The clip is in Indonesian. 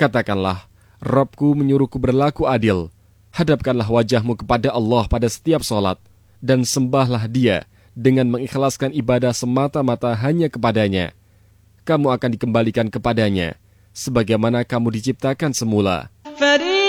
Katakanlah, Rabbku menyuruhku berlaku adil. Hadapkanlah wajahmu kepada Allah pada setiap sholat, dan sembahlah Dia dengan mengikhlaskan ibadah semata-mata hanya kepadanya. Kamu akan dikembalikan kepadanya, sebagaimana kamu diciptakan semula.